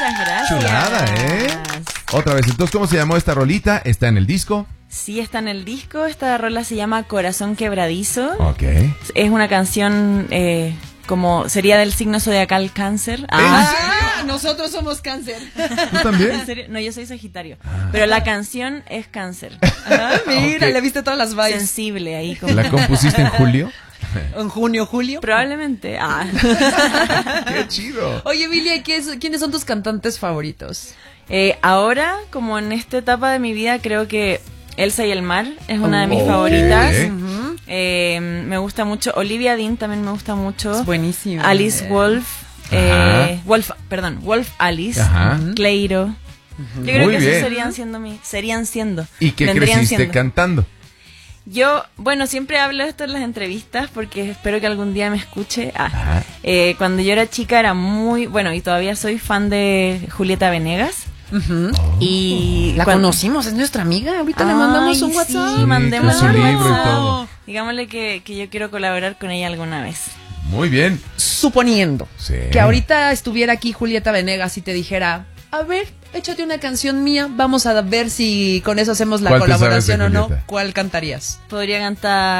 Muchas gracias. Chulada, Otra vez, entonces, ¿cómo se llamó esta rolita? ¿Está en el disco? Sí, está en el disco. Esta rola se llama Corazón Quebradizo. Ok. Es una canción como sería del signo zodiacal Cáncer. Nosotros somos Cáncer. ¿Tú también? ¿En serio? No, yo soy Sagitario. Pero la canción es Cáncer. Mira, le viste todas las vibes. Sensible ahí. Como... ¿La compusiste en julio? ¿En junio, julio? Probablemente. ¡Qué chido! Oye, Billie, ¿quiénes son tus cantantes favoritos? Ahora, como en esta etapa de mi vida, creo que Elsa y el mar es una de mis favoritas. Me gusta mucho. Olivia Dean también me gusta mucho. Es buenísimo. Alice Wolf. Wolf Alice. Cleiro. Yo creo que esos serían siendo. ¿Y qué creciste cantando? Yo, bueno, siempre hablo de esto en las entrevistas porque espero que algún día me escuche. Cuando yo era chica era muy, bueno, y todavía soy fan de Julieta Venegas. Y la conocimos, es nuestra amiga. Ahorita le mandamos un WhatsApp. Sí, mandémosle su un libro WhatsApp. y todo. Digámosle que yo quiero colaborar con ella alguna vez. Muy bien. Suponiendo que ahorita estuviera aquí Julieta Venegas y te dijera, a ver, échate una canción mía, vamos a ver si con eso hacemos la colaboración o no. ¿Cuál cantarías? Podría cantar